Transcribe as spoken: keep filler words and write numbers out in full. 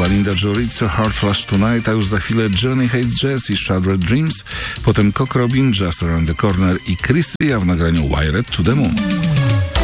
była Linda Jorizzo, Hard Flash Tonight, a już za chwilę Johnny Hates Jazz i Shattered Dreams, potem Cock Robin, Just Around the Corner i Chris Ria w nagraniu Wired to the Moon.